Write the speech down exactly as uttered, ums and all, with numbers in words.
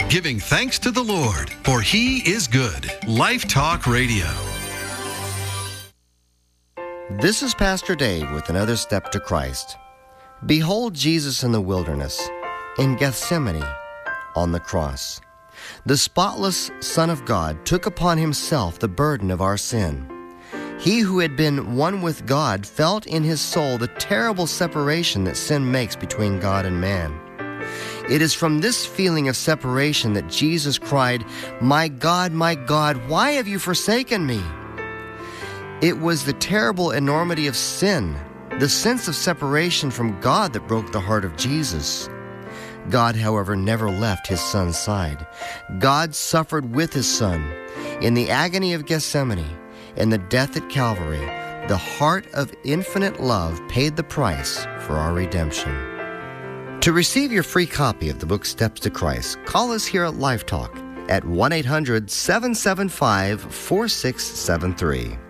giving thanks to the Lord, for He is good. Life Talk Radio. This is Pastor Dave with another step to Christ. Behold Jesus in the wilderness, in Gethsemane, on the cross. The spotless Son of God took upon himself the burden of our sin. He who had been one with God felt in his soul the terrible separation that sin makes between God and man. It is from this feeling of separation that Jesus cried, "My God, my God, why have you forsaken me?" It was the terrible enormity of sin, the sense of separation from God, that broke the heart of Jesus. God, however, never left his Son's side. God suffered with his Son. In the agony of Gethsemane, in the death at Calvary, the heart of infinite love paid the price for our redemption. To receive your free copy of the book Steps to Christ, call us here at Life Talk at one eight hundred, seven seven five, four six seven three.